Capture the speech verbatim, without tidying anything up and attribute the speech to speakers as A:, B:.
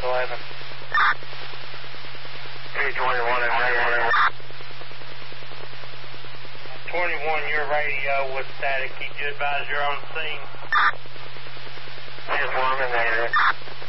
A: eleven.
B: three twenty-one and radio.
A: twenty-one, your radio was static. Keep you advised you're on scene.
B: Just one and there.